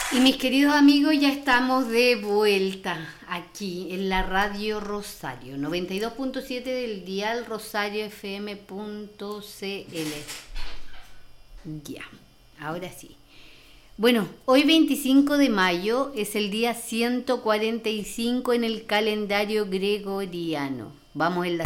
Y mis queridos amigos, ya estamos de vuelta aquí en la Radio Rosario, 92.7 del dial rosariofm.cl. Ya, ahora sí. Bueno, hoy 25 de mayo es el día 145 en el calendario gregoriano. Vamos en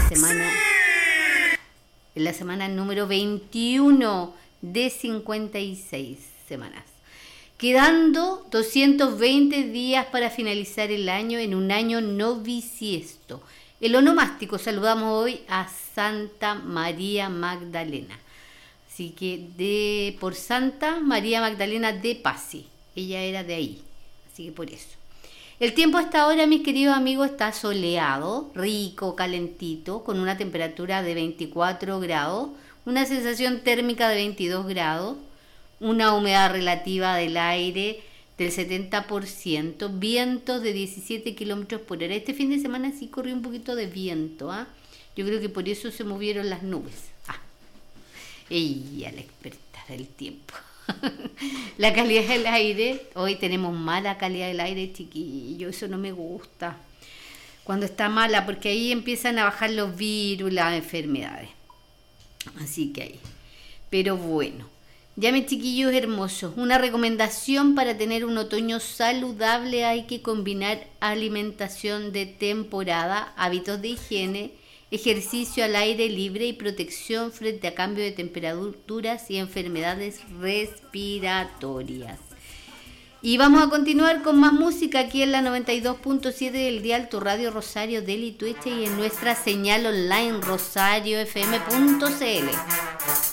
la semana número 21 de 56 semanas. Quedando 220 días para finalizar el año en un año no bisiesto. En lo nomástico saludamos hoy a Santa María Magdalena. Así que por Santa María Magdalena de Pasi. Ella era de ahí. Así que por eso. El tiempo hasta ahora, mis queridos amigos, está soleado, rico, calentito, con una temperatura de 24 grados, una sensación térmica de 22 grados, una humedad relativa del aire del 70%, vientos de 17 kilómetros por hora. Este fin de semana sí corrió un poquito de viento, ¿ah? Yo creo que por eso se movieron las nubes. Ella, la experta del tiempo. La calidad del aire, hoy tenemos mala calidad del aire, chiquillo, eso no me gusta. Cuando está mala, porque ahí empiezan a bajar los virus, las enfermedades. Así que ahí. Pero bueno. Ya mis chiquillos hermosos, una recomendación para tener un otoño saludable: hay que combinar alimentación de temporada, hábitos de higiene, ejercicio al aire libre y protección frente a cambio de temperaturas y enfermedades respiratorias. Y vamos a continuar con más música aquí en la 92.7 del dial tu Radio Rosario del Itueche y en nuestra señal online rosariofm.cl.